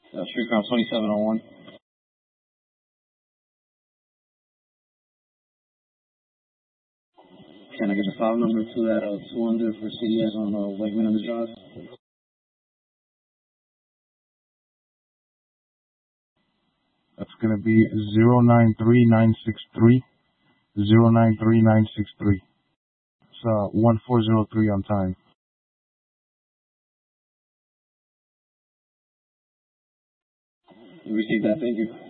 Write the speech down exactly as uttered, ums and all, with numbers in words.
Uh, Street Crime twenty-seven oh one. Can I get a file number to that uh, two hundred for C D S on uh, Wakeman and the Drive? That's going to be zero nine three nine six three, zero nine three nine six three. It's uh, one four zero three on time. You received that, thank you.